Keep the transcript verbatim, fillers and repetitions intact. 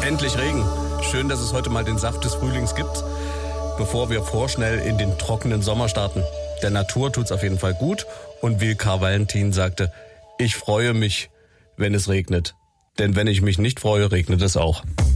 Endlich Regen. Schön, dass es heute mal den Saft des Frühlings gibt, bevor wir vorschnell in den trockenen Sommer starten. Der Natur tut's auf jeden Fall gut und wie Karl Valentin sagte, ich freue mich, wenn es regnet. Denn wenn ich mich nicht freue, regnet es auch.